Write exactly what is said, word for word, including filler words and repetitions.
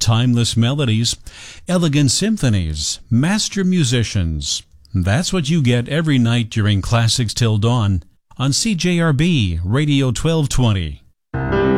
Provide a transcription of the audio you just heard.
timeless melodies, elegant symphonies, master musicians. That's what you get every night during Classics Till Dawn on C J R B Radio twelve twenty.